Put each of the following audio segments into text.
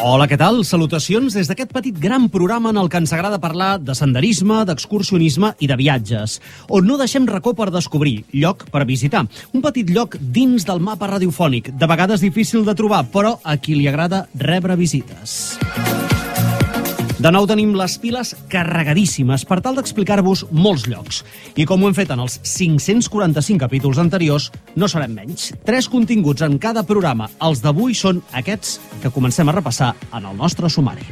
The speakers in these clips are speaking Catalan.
Hola, què tal? Salutacions des d'aquest petit gran programa en el que ens agrada parlar de senderisme, d'excursionisme i de viatges, on no deixem racó per descobrir, lloc per visitar. Un petit lloc dins del mapa radiofònic, de vegades difícil de trobar, però a qui li agrada rebre visites. De nou tenim les piles carregadíssimes per tal d'explicar-vos molts llocs. I com ho hem fet en els 545 capítols anteriors, no serem menys. 3 continguts en cada programa. Els d'avui són aquests que comencem a repassar en el nostre sumari.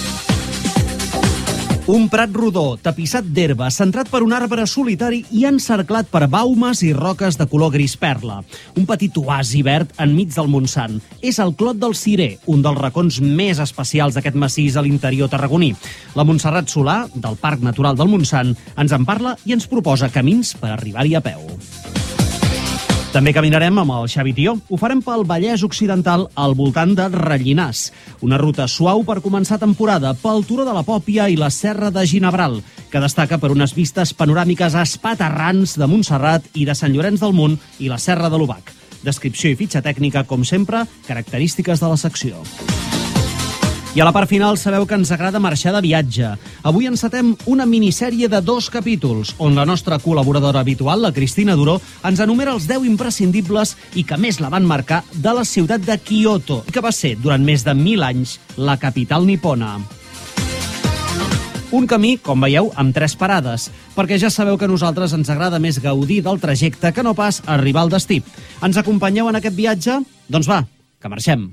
Un prat rodó, tapissat d'herba, centrat per un arbre solitari i encerclat per baumes i roques de color gris perla. Un petit oasi verd enmig del Montsant. És el Clot del Cirer, un dels racons més especials d'aquest massís a l'interior tarragoní. La Montserrat Solà, del Parc Natural del Montsant, ens en parla i ens proposa camins per arribar-hi a peu. També caminarem amb el Xavi Tió. Ho farem pel Vallès Occidental al voltant de Rellinars. Una ruta suau per començar temporada pel Turó de la Pòpia i la Serra de Ginebral, que destaca per unes vistes panoràmiques espaterrants de Montserrat i de Sant Llorenç del Munt i la Serra de l'Obac. Descripció i fitxa tècnica, com sempre, característiques de la secció. I a la part final sabeu que ens agrada marxar de viatge. Avui encetem una minissèrie de 2 capítols, on la nostra col·laboradora habitual, la Cristina Duró, ens enumera els 10 imprescindibles i que més la van marcar de la ciutat de Kyoto, que va ser, durant més de 1.000 anys, la capital nipona. Un camí, com veieu, amb 3 parades, perquè ja sabeu que a nosaltres ens agrada més gaudir del trajecte que no pas arribar al destí. Ens acompanyeu en aquest viatge? Doncs va, que marxem.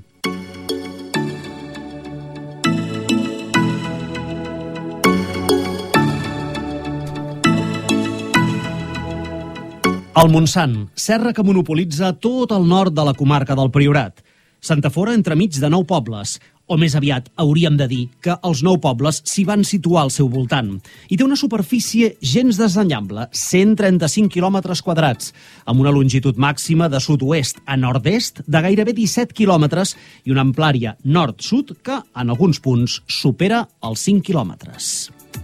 El Montsant, serra que monopolitza tot el nord de la comarca del Priorat. S'entafora entremig de 9 pobles, o més aviat hauríem de dir que els 9 pobles s'hi van situar al seu voltant. I té una superfície gens desdenyable, 135 quilòmetres quadrats, amb una longitud màxima de sud-oest a nord-est de gairebé 17 quilòmetres i una amplària nord-sud que, en alguns punts, supera els 5 quilòmetres.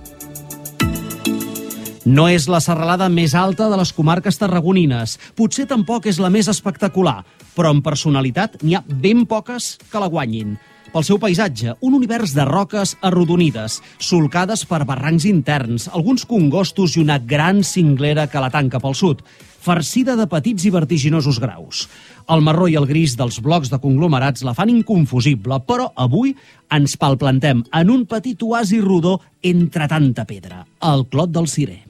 No és la serralada més alta de les comarques tarragonines. Potser tampoc és la més espectacular, però en personalitat n'hi ha ben poques que la guanyin. Pel seu paisatge, un univers de roques arrodonides, solcades per barrancs interns, alguns congostos i una gran cinglera que la tanca pel sud, farcida de petits i vertiginosos graus. El marró i el gris dels blocs de conglomerats la fan inconfusible, però avui ens palplantem en un petit oasi rodó entre tanta pedra, el Clot del Cirer.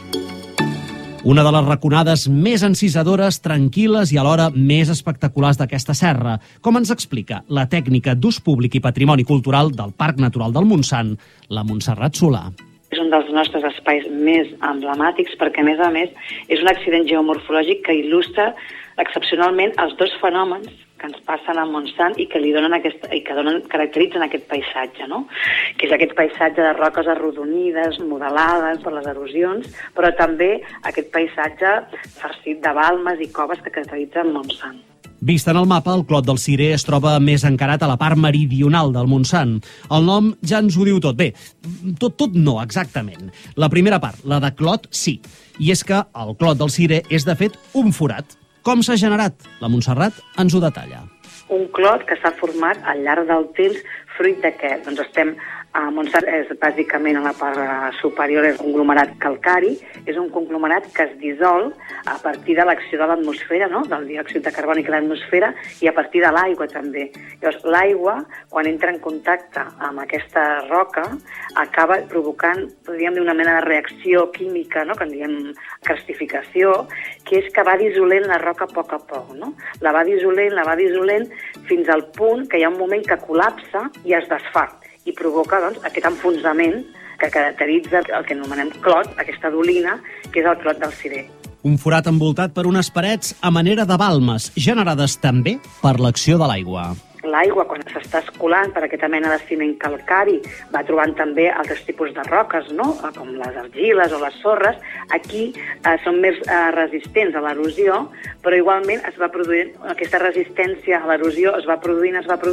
Una de les raconades més encisadores, tranquil·les i alhora més espectaculars d'aquesta serra, com ens explica la tècnica d'ús públic i patrimoni cultural del Parc Natural del Montsant, la Montserrat Solà. És un dels nostres espais més emblemàtics perquè, a més, és un accident geomorfològic que il·lustra excepcionalment els 2 fenòmens que ens passen al Montsant i que caracteritzen aquest paisatge, no? Que és aquest paisatge de roques arrodonides, modelades per les erosions, però també aquest paisatge farcit de balmes i coves que caracteritzen el Montsant. Vist en el mapa, el Clot del Cirer es troba més encarat a la part meridional del Montsant. El nom ja ens ho diu tot. Bé, tot no, exactament. La primera part, la de Clot, sí. I és que el Clot del Cirer és, de fet, un forat. Com s'ha generat? La Montserrat ens ho detalla. Un clot que s'ha format al llarg del temps, fruit de què? Doncs estem a Montsant, és bàsicament a la part superior, és un conglomerat calcari, és un conglomerat que es dissol a partir de l'acció de l'atmosfera, no? Del diòxid de carboni que l'atmosfera, i a partir de l'aigua també. Llavors, l'aigua, quan entra en contacte amb aquesta roca, acaba provocant, podríem dir, una mena de reacció química, no? Que en diem crestificació, que és que va dissolent la roca a poc, no? La va dissolent fins al punt que hi ha un moment que col·lapsa i es desfà i provoca, doncs, aquest enfonsament que caracteritza el que anomenem clot, aquesta dolina, que és el Clot del Cirer. Un forat envoltat per unes parets a manera de balmes, generades també per l'acció de l'aigua. L'aigua, quan s'està escolant per aquesta mena de ciment calcari, va trobant també altres tipus de roques, no? Com les argiles o les sorres. Aquí són més resistents a l'erosió, però igualment es va produint aquesta resistència a l'erosió, es va produint,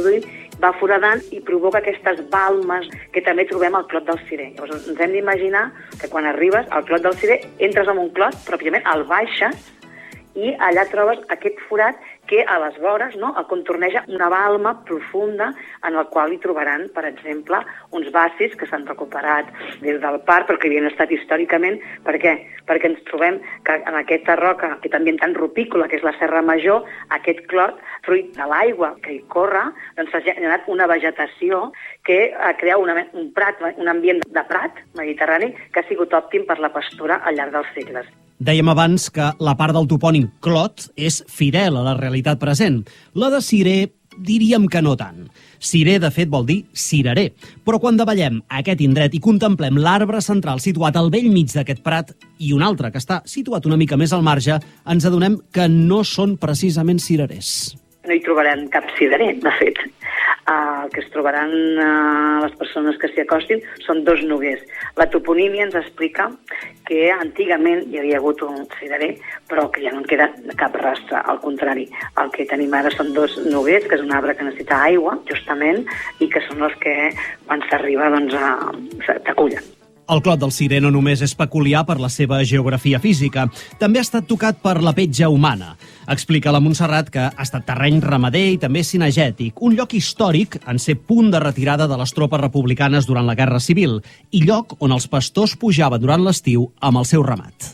va foradant i provoca aquestes balmes que també trobem al Clot del Cirer. Llavors ens hem d'imaginar que quan arribes al Clot del Cirer entres en un clot, pròpiament el baixes, i allà trobes aquest forat que a les vores contorneja una balma profunda en el qual hi trobaran, per exemple, uns bacis que s'han recuperat des del parc, però que havien estat històricament. Per què? Perquè ens trobem que en aquesta roca, aquest ambient tan rupícola que és la Serra Major, aquest clot, fruit de l'aigua que hi corre, doncs s'ha generat una vegetació que crea un prat, un ambient de prat mediterrani que ha sigut òptim per la pastura al llarg dels segles. Dèiem abans que la part del topònim clot és fidel a la realitat present. La de cirer diríem que no tant. Cirer, de fet, vol dir cirerer. Però quan davallem aquest indret i contemplem l'arbre central situat al vell mig d'aquest prat i un altre que està situat una mica més al marge, ens adonem que no són precisament cirerers. No hi trobarem cap cirerer, de fet. El que es trobaran les persones que s'hi acostin són dos noguers. La toponímia ens explica que antigament hi havia hagut un cirerer, però que ja no en queda cap rastre. Al contrari, el que tenim ara són dos noguers, que és un arbre que necessita aigua, justament, i que són els que, quan s'arriba, t'acullen. El clot del cirer no només és peculiar per la seva geografia física, també ha estat tocat per la petja humana. Explica la Montserrat que ha estat terreny ramader i també cinegètic, un lloc històric en ser punt de retirada de les tropes republicanes durant la Guerra Civil i lloc on els pastors pujaven durant l'estiu amb el seu ramat.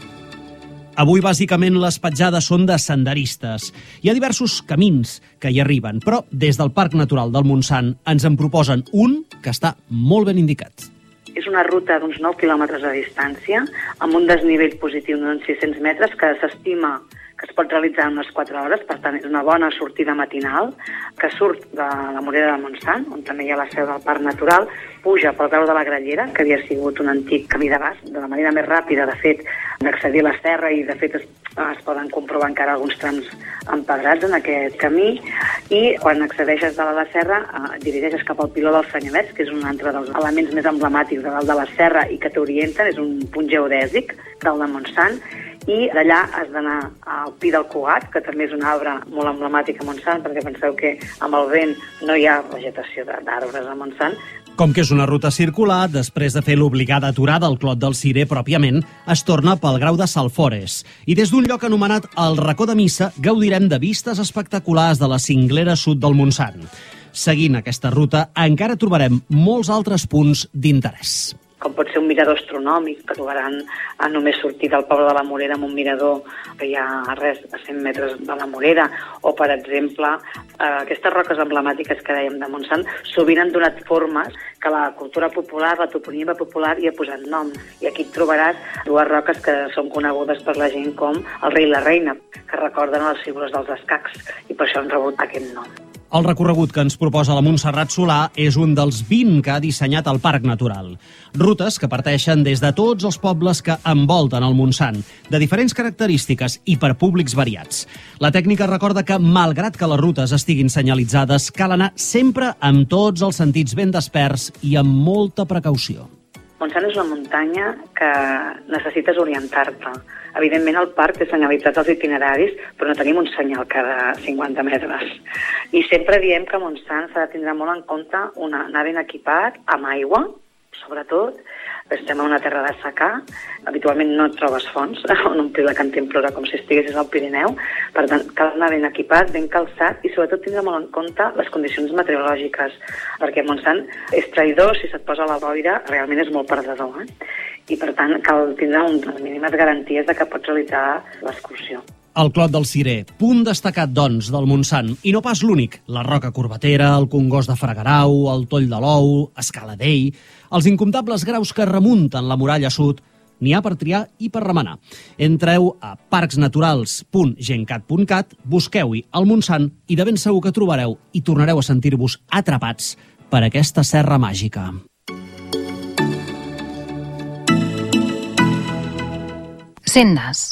Avui, bàsicament, les petjades són de senderistes. Hi ha diversos camins que hi arriben, però des del Parc Natural del Montsant ens en proposen un que està molt ben indicat. És una ruta d'uns 9 quilòmetres de distància, amb un desnivell positiu d'uns 600 metres, que s'estima que es pot realitzar en unes 4 hores, per tant és una bona sortida matinal, que surt de la Morera de Montsant, on també hi ha la seu del Parc Natural, puja pel Grau de la Grallera, que havia sigut un antic camí de bas, de la manera més ràpida, de fet, d'accedir a la serra, i de fet es poden comprovar encara alguns trams empedrats en aquest camí, i quan accedeixes de la serra dirigeixes cap al Piló dels Senyalets, que és un altre dels elements més emblemàtics de dalt de la serra i que t'orienten, és un punt geodèsic dalt de Montsant, i d'allà has d'anar al Pi del Cugat, que també és un arbre molt emblemàtic a Montsant, perquè penseu que amb el vent no hi ha vegetació d'arbres a Montsant. Com que és una ruta circular, després de fer l'obligada aturada al clot del cirer pròpiament, es torna pel Grau de Salfores. I des d'un lloc anomenat el Racó de Missa gaudirem de vistes espectaculars de la cinglera sud del Montsant. Seguint aquesta ruta, encara trobarem molts altres punts d'interès. Com pot ser un mirador astronòmic, que trobaran a només sortir del poble de la Morera amb un mirador que hi ha a 100 metres de la Morera, o, per exemple, aquestes roques emblemàtiques que dèiem de Montsant sovint han donat formes que la cultura popular, la toponímia popular hi ha posat nom. I aquí et trobaràs dues roques que són conegudes per la gent com el rei i la reina, que recorden les figures dels escacs, i per això han rebut aquest nom. El recorregut que ens proposa la Montserrat Solà és un dels 20 que ha dissenyat el Parc Natural. Rutes que parteixen des de tots els pobles que envolten el Montsant, de diferents característiques i per públics variats. La tècnica recorda que, malgrat que les rutes estiguin senyalitzades, cal anar sempre amb tots els sentits ben desperts i amb molta precaució. Montsant és una muntanya que necessites orientar-te. Evidentment, el parc té senyalitzats els itineraris, però no tenim un senyal cada 50 metres. I sempre diem que a Montsant s'ha de tindre molt en compte anar ben equipat, amb aigua, sobretot. Estem en una terra de secà, habitualment no et trobes fonts on omplir la cantimplora com si estiguessis al Pirineu, per tant cal anar ben equipat, ben calçat i sobretot tindre molt en compte les condicions meteorològiques, perquè Montsant és traïdor, si se't posa la boira realment és molt perdedor, i per tant cal tindre unes mínimes garanties de que pots realitzar l'excursió. El Clot del Cirer, punt destacat, doncs, del Montsant, i no pas l'únic. La Roca Corbatera, el Congost de Fragarau, el Toll de l'Ou, Escaladell... Els incomptables graus que remunten la muralla sud, n'hi ha per triar i per remenar. Entreu a parcsnaturals.gencat.cat, busqueu-hi el Montsant i de ben segur que trobareu i tornareu a sentir-vos atrapats per aquesta serra màgica. Sendes.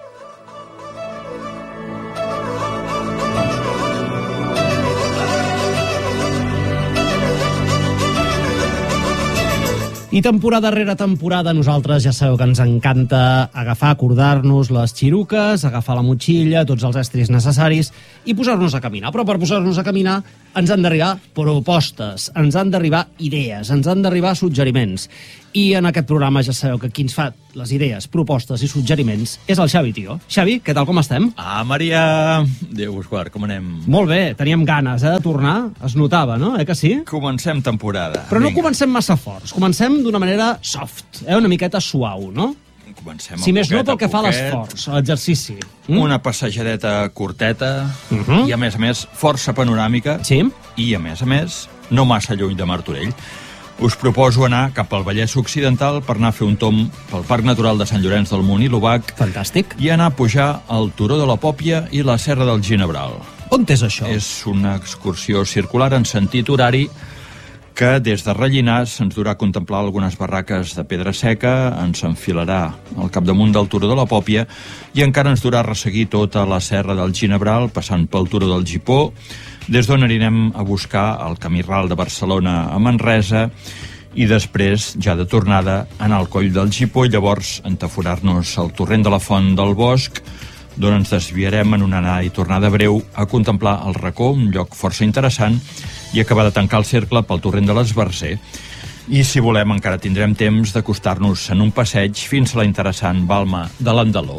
I temporada rere temporada, nosaltres ja sabeu que ens encanta agafar, acordar-nos les xiruques, agafar la motxilla, tots els estris necessaris i posar-nos a caminar. Però per posar-nos a caminar ens han d'arribar propostes, ens han d'arribar idees, ens han d'arribar suggeriments. I en aquest programa ja sabeu que qui ens fa les idees, propostes i suggeriments és el Xavi, tio. Xavi, què tal, com estem? Maria! Déu us guard, com anem? Molt bé, teníem ganes de tornar, es notava, no? Que sí? Comencem temporada. Però no comencem massa forts, comencem d'una manera soft, una miqueta suau, no? Comencem si més no pel que fa a l'esforç, a l'exercici. Una passejadeta curteta i, a més, força panoràmica. Sí. I, a més, no massa lluny de Martorell. Us proposo anar cap al Vallès Occidental per anar a fer un tomb pel Parc Natural de Sant Llorenç del Munt i l'Obac. Fantàstic. I anar a pujar al Turó de la Pòpia i la Serra del Ginebral. On és això? És una excursió circular en sentit horari que des de Rellinars ens durà a contemplar algunes barraques de pedra seca, ens enfilarà al capdamunt del Turó de la Pòpia i encara ens durà a resseguir tota la Serra del Ginebral, passant pel Turó del Gipó, des d'on anirem a buscar el camí ral de Barcelona a Manresa i després, ja de tornada, anar al coll del Gipó i llavors entaforar-nos al torrent de la Font del Bosc, d'on ens desviarem en una anada i tornada breu a contemplar el Racó, un lloc força interessant, i acabar de tancar el cercle pel torrent de l'Esbarzer. I, si volem, encara tindrem temps d'acostar-nos en un passeig fins a la interessant Balma de l'Andaló.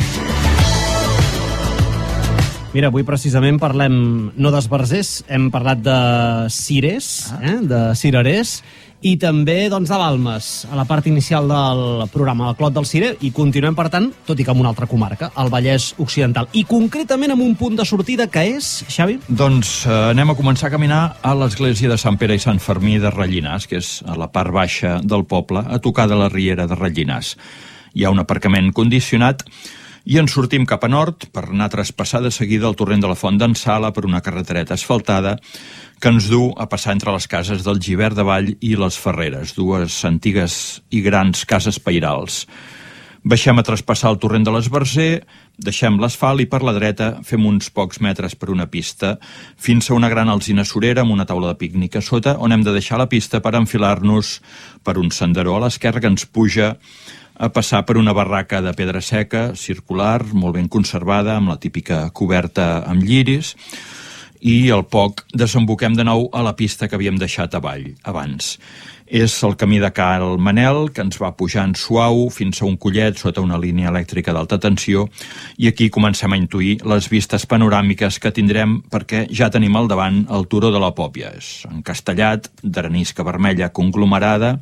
Mira, avui precisament parlem no d'esbarzers, hem parlat de cirers, de cirerers, i també doncs, de balmes, a la part inicial del programa, el Clot del Cirer, i continuem, per tant, tot i que en una altra comarca, el Vallès Occidental, i concretament amb un punt de sortida que és, Xavi? Doncs anem a començar a caminar a l'església de Sant Pere i Sant Fermí de Rellinars, que és a la part baixa del poble, a tocar de la riera de Rellinars. Hi ha un aparcament condicionat i ens sortim cap a nord per anar a traspassar de seguida el torrent de la Font d'en Sala per una carretereta asfaltada que ens du a passar entre les cases del Givert de Vall i les Ferreres, dues antigues i grans cases pairals. Baixem a traspassar el torrent de l'Esbarzer, deixem l'asfalt i per la dreta fem uns pocs metres per una pista fins a una gran alzina surera amb una taula de pícnic a sota on hem de deixar la pista per enfilar-nos per un senderó a l'esquerra que ens puja a passar per una barraca de pedra seca, circular, molt ben conservada, amb la típica coberta amb lliris, i al poc desemboquem de nou a la pista que havíem deixat avall, abans. És el camí de Cal Manel, que ens va pujant suau fins a un collet sota una línia elèctrica d'alta tensió, i aquí comencem a intuir les vistes panoràmiques que tindrem perquè ja tenim al davant el Turó de la Pòpia. És encastellat, d'arenisca vermella conglomerada.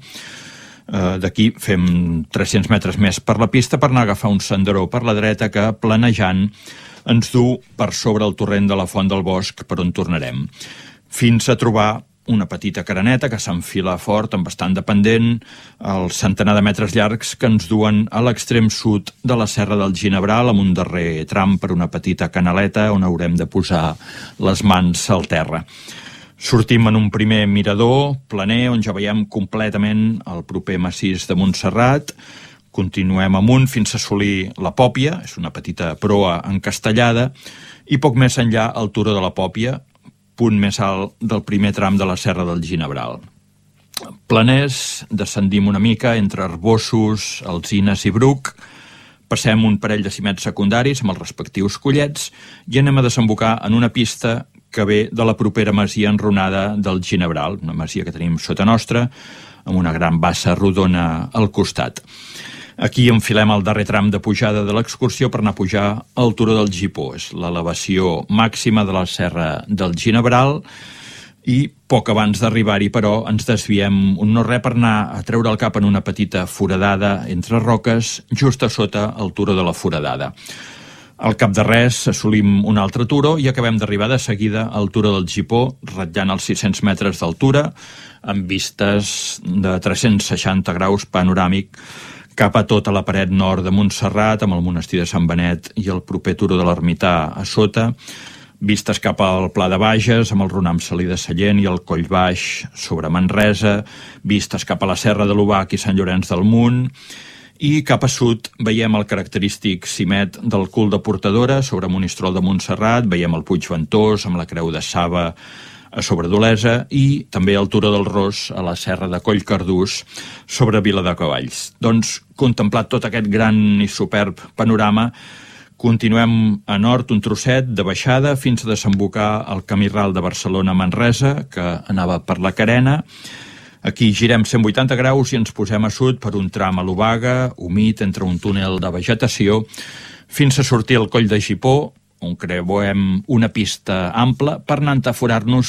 D'aquí fem 300 metres més per la pista per anar a agafar un senderó per la dreta que, planejant, ens du per sobre el torrent de la Font del Bosc per on tornarem, fins a trobar una petita careneta que s'enfila fort amb bastant de pendent, el centenar de metres llargs que ens duen a l'extrem sud de la Serra del Ginebral amb un darrer tram per una petita canaleta on haurem de posar les mans al terra. Sortim en un primer mirador planer on ja veiem completament el proper massís de Montserrat, continuem amunt fins a assolir la Pòpia, és una petita proa encastellada, i poc més enllà el Turó de la Pòpia, punt més alt del primer tram de la Serra del Ginebral. Planers, descendim una mica entre arbossos, alzines i bruc, passem un parell de cimets secundaris amb els respectius collets i anem a desembocar en una pista que ve de la propera masia enrunada del Ginebral, una masia que tenim sota nostra, amb una gran bassa rodona al costat. Aquí enfilem el darrer tram de pujada de l'excursió per anar a pujar al Turó del Gipó. És l'elevació màxima de la Serra del Ginebral i poc abans d'arribar-hi, però, ens desviem un no res per anar a treure el cap en una petita foradada entre roques just a sota el Turó de la Foradada. Al cap de res assolim un altre turó i acabem d'arribar de seguida al Turó del Gipó, ratllant els 600 metres d'altura, amb vistes de 360 graus panoràmic cap a tota la paret nord de Montserrat, amb el monestir de Sant Benet i el proper Turó de l'Ermità a sota, vistes cap al Pla de Bages, amb el Ronam Salí de Sallent i el Coll Baix sobre Manresa, vistes cap a la Serra de l'Obac i Sant Llorenç del Munt, i cap a sud veiem el característic cimet del Cul de Portadora sobre Monistrol de Montserrat, veiem el Puig Ventós amb la Creu de Saba a sobre d'Olesa i també el Turó del Ros a la Serra de Collcardús sobre Viladecavalls. Doncs, contemplat tot aquest gran i superb panorama, continuem a nord un trosset de baixada fins a desembocar el camí ral de Barcelona a Manresa, que anava per la Carena. Aquí girem 180 graus i ens posem a sud per un tram a l'Obaga, humit entre un túnel de vegetació, fins a sortir al Coll de Gipó, on creuem una pista ampla per anar a entaforar-nos